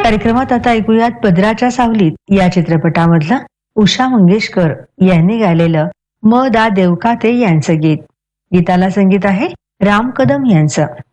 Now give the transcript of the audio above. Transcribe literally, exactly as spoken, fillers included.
कार्यक्रमात आता ऐकूयात पदराच्या सावलीत या चित्रपटामधलं उषा मंगेशकर यांनी गायलेलं म दा देवकाते यांचं गीत. गीताला संगीत आहे राम कदम यांचं.